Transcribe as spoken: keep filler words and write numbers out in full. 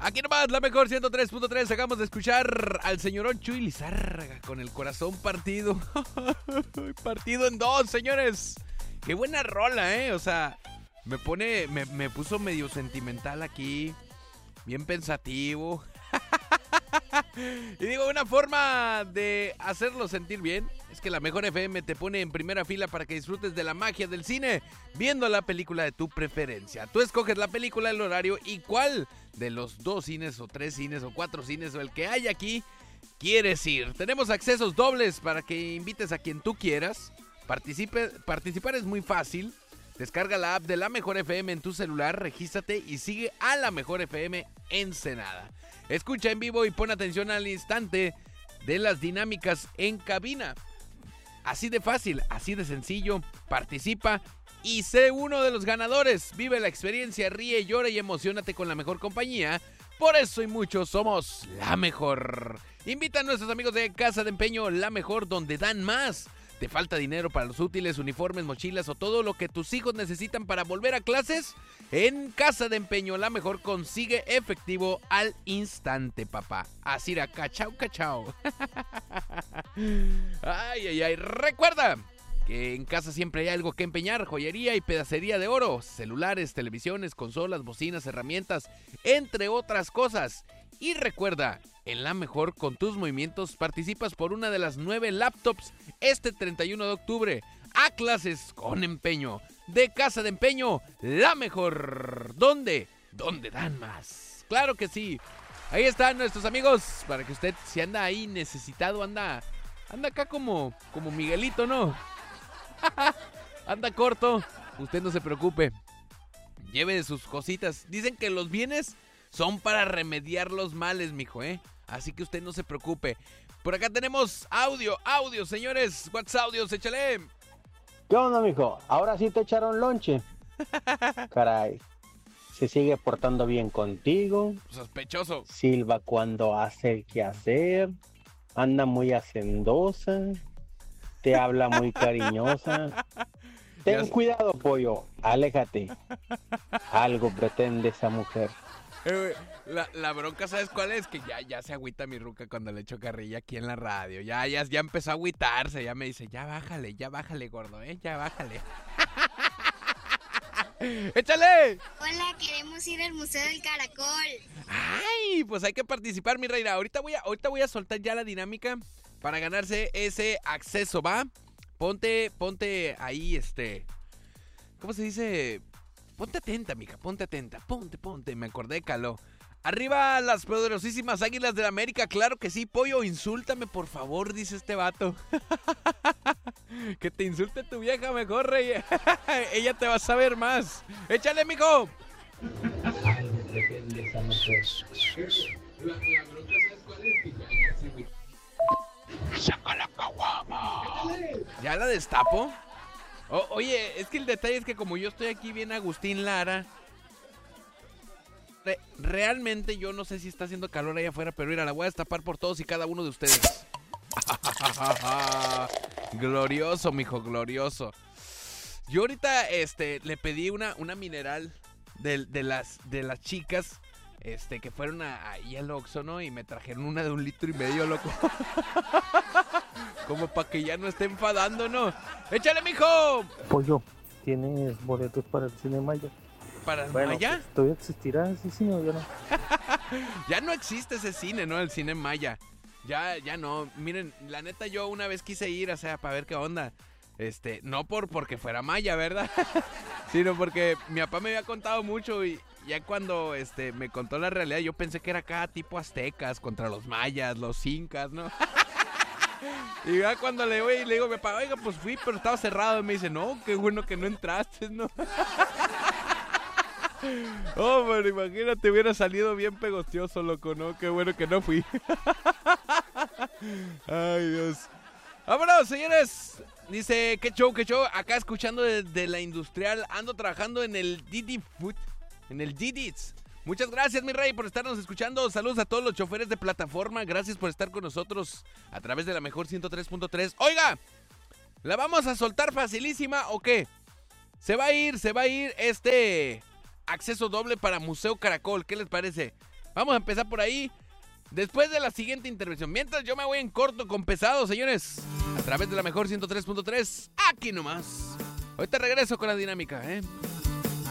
Aquí nomás, la mejor ciento tres punto tres. Acabamos de escuchar al señorón Chuy Lizárraga con el corazón partido. Partido en dos, señores. Qué buena rola, ¿eh? O sea, me pone, me, me puso medio sentimental aquí. Bien pensativo. Y digo, una forma de hacerlo sentir bien es que la Mejor F M te pone en primera fila para que disfrutes de la magia del cine viendo la película de tu preferencia. Tú escoges la película, el horario y cuál de los dos cines o tres cines o cuatro cines o el que hay aquí quieres ir. Tenemos accesos dobles para que invites a quien tú quieras. Participe, participar es muy fácil. Descarga la app de La Mejor F M en tu celular, regístrate y sigue a La Mejor F M Ensenada. Escucha en vivo y pon atención al instante de las dinámicas en cabina. Así de fácil, así de sencillo. Participa y sé uno de los ganadores. Vive la experiencia, ríe, llora y emocionate con la mejor compañía. Por eso y muchos somos La Mejor. Invita a nuestros amigos de Casa de Empeño La Mejor, donde dan más. ¿Te falta dinero para los útiles, uniformes, mochilas o todo lo que tus hijos necesitan para volver a clases? En Casa de Empeño La Mejor consigue efectivo al instante, papá. Así era, cachao, cachao. Ay, ay, ay. Recuerda que en casa siempre hay algo que empeñar: joyería y pedacería de oro, celulares, televisiones, consolas, bocinas, herramientas, entre otras cosas. Y recuerda, en La Mejor, con tus movimientos, participas por una de las nueve laptops este treinta y uno de octubre. A clases con empeño. De Casa de Empeño, La Mejor. ¿Dónde? ¿Dónde dan más? Claro que sí. Ahí están nuestros amigos, para que usted, si anda ahí necesitado, anda, anda acá como, como Miguelito, ¿no? Anda corto, usted no se preocupe. Lleve sus cositas. Dicen que los bienes son para remediar los males, mijo, ¿eh? Así que usted no se preocupe. Por acá tenemos audio, audio, señores. ¿Cuántos audios? Échale. ¿Qué onda, mijo? Ahora sí te echaron lonche. Caray. Se sigue portando bien contigo. Sospechoso. Silba cuando hace que hacer. Anda muy hacendosa. Te habla muy cariñosa. Ten Ya... cuidado, pollo. Aléjate. Algo pretende esa mujer. Eh, la, la bronca, ¿sabes cuál es? Que ya, ya se agüita mi ruca cuando le echo carrilla aquí en la radio. Ya, ya, ya empezó a agüitarse. Ya me dice, ya bájale, ya bájale, gordo, ¿eh? Ya bájale. ¡Échale! Hola, queremos ir al Museo del Caracol. Ay, pues hay que participar, mi reina. Ahorita voy a, ahorita voy a soltar ya la dinámica para ganarse ese acceso, ¿va? Ponte, ponte ahí, este... ¿Cómo se dice? Ponte atenta, mija, ponte atenta. Ponte, ponte, me acordé, caló. Arriba las poderosísimas Águilas del América, claro que sí. Pollo, insúltame, por favor, dice este vato. Que te insulte tu vieja mejor, rey. Ella te va a saber más. ¡Échale, mijo! ¡Saca la caguama! ¿Ya la destapo? O, oye, es que el detalle es que como yo estoy aquí bien Agustín Lara, re, realmente yo no sé si está haciendo calor allá afuera, pero mira, la voy a destapar por todos y cada uno de ustedes. Glorioso, mijo, glorioso. Yo ahorita este, le pedí una, una mineral de, de, las, de las chicas este, que fueron a, ahí al Oxxo, ¿no? Y me trajeron una de un litro y medio, loco. Como para que ya no esté enfadando, ¿no? ¡Échale, mijo! Pollo, ¿tienes boletos para el Cine Maya? ¿Para el bueno, Maya? Pues, ¿todavía existirá ese cine o ya no? Ya no existe ese cine, ¿no? El Cine Maya. Ya, ya no. Miren, la neta yo una vez quise ir, o sea, para ver qué onda. Este, no por porque fuera Maya, ¿verdad? Sino porque mi papá me había contado mucho y ya cuando este me contó la realidad yo pensé que era acá tipo aztecas contra los mayas, los incas, ¿no? Y ya cuando le voy y le digo a mi papá, oiga, pues fui, pero estaba cerrado. Y me dice, no, qué bueno que no entraste, ¿no? Oh, pero imagínate, hubiera salido bien pegostioso, loco, ¿no? Qué bueno que no fui. Ay, Dios. ¡Vámonos, señores! Dice, qué show, qué show. Acá escuchando desde la industrial. Ando trabajando en el Didi Food, en el Didits. Muchas gracias, mi rey, por estarnos escuchando. Saludos a todos los choferes de plataforma. Gracias por estar con nosotros a través de la mejor ciento tres punto tres. Oiga, ¿la vamos a soltar facilísima o qué? Se va a ir, se va a ir este acceso doble para Museo Caracol. ¿Qué les parece? Vamos a empezar por ahí. Después de la siguiente intervención. Mientras yo me voy en corto con pesado, señores. A través de la mejor ciento tres punto tres. Aquí nomás. Ahorita regreso con la dinámica, ¿eh?